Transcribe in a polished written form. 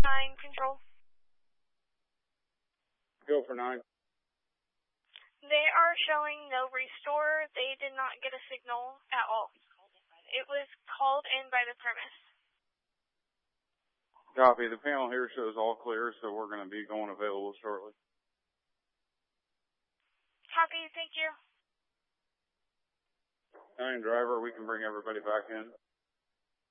9 control. Go for 9. They are showing no restore. They did not get a signal at all. It was called in by the premise. Copy. The panel here shows all clear, so we're going to be going available shortly. Copy. Thank you. 9 driver, we can bring everybody back in.